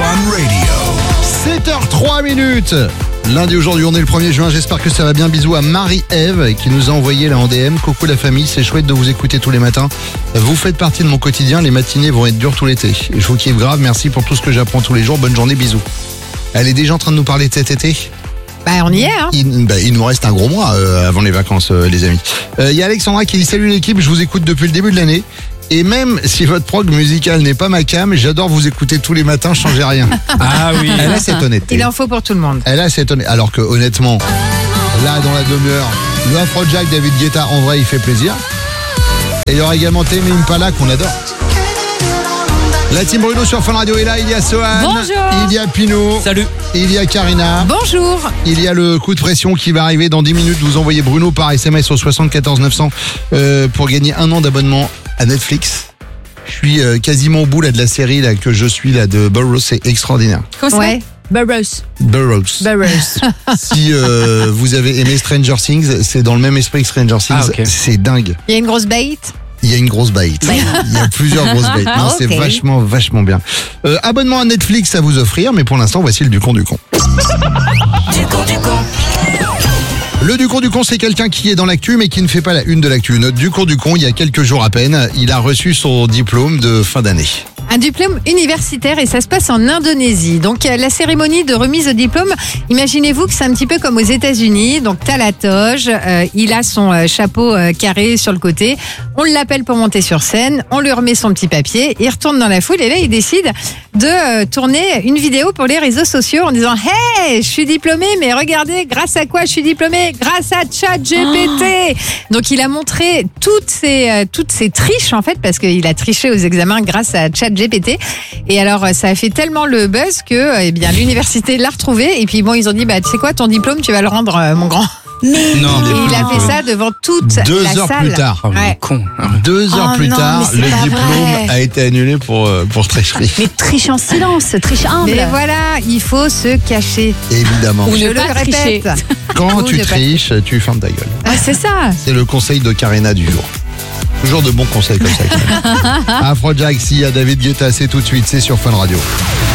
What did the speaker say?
Fun Radio. 7h03. Lundi, aujourd'hui, on est le 1er juin. J'espère que ça va bien. Bisous à Marie-Ève qui nous a envoyé là en DM. Coucou la famille, c'est chouette de vous écouter tous les matins. Vous faites partie de mon quotidien. Les matinées vont être dures tout l'été. Je vous kiffe grave. Merci pour tout ce que j'apprends tous les jours. Bonne journée, bisous. Elle est déjà en train de nous parler de cet été. Bah on y est hein. Il nous reste un gros mois avant les vacances les amis. Il y a Alexandra qui dit salut l'équipe, je vous écoute depuis le début de l'année. Et même si votre prog musical n'est pas ma cam, j'adore vous écouter tous les matins, changez rien. Ah oui. Elle a cette honnêteté. Il en faut pour tout le monde. Elle a cette honnêteté. Alors que honnêtement, là dans la demi-heure, le Afrojack David Guetta en vrai il fait plaisir. Et il y aura également Tame Impala qu'on adore. La team Bruno sur Fun Radio est là, il y a Sohan. Bonjour. Il y a Pino. Salut. Il y a Karina. Bonjour. Il y a le coup de pression qui va arriver dans 10 minutes. Vous envoyez Bruno par SMS au 74 900 pour gagner 1 an d'abonnement à Netflix. Je suis quasiment au bout là, de la série là, que je suis là, de Burroughs, c'est extraordinaire. Comment ça ouais. Burroughs. Si vous avez aimé Stranger Things, c'est dans le même esprit que Stranger Things. Ah, okay. C'est dingue. Il y a une grosse bait. Il y a une grosse bite. Il y a plusieurs grosses bites. Non, Okay. c'est vachement bien. Abonnement à Netflix à vous offrir, mais pour l'instant, voici le Ducon du con. Le Ducon du con, c'est quelqu'un qui est dans l'actu, mais qui ne fait pas la une de l'actu. Notre Ducon du con, il y a quelques jours à peine, il a reçu son diplôme de fin d'année. Un diplôme universitaire et ça se passe en Indonésie. Donc la cérémonie de remise de diplôme, imaginez-vous que c'est un petit peu comme aux États-Unis. Donc t'as la toge, il a son chapeau carré sur le côté. On l'appelle pour monter sur scène, on lui remet son petit papier, il retourne dans la foule et là il décide de tourner une vidéo pour les réseaux sociaux en disant « Hey, je suis diplômé, mais regardez, grâce à quoi je suis diplômé ? Grâce à ChatGPT !» Donc il a montré toutes ces triches en fait, parce qu'il a triché aux examens grâce à ChatGPT. Et alors ça a fait tellement le buzz que l'université l'a retrouvé et puis bon ils ont dit tu sais quoi, ton diplôme tu vas le rendre mon grand. Non. Et il a fait ça devant toute la 2 heures salle. plus tard. Ouais. Con. 2 heures plus non, tard, mais c'est le pas diplôme vrai. a été annulé pour tricherie. Mais triche en silence, triche humble. Mais voilà, il faut se cacher. Évidemment. Ou Je ne le pas tricher. répète. Quand Ou tu ne pas triches, tu fermes ta gueule. Ah, c'est ça. C'est le conseil de Karina du jour. Toujours de bons conseils comme ça. Afrojack, si à David Guetta, c'est tout de suite, c'est sur Fun Radio.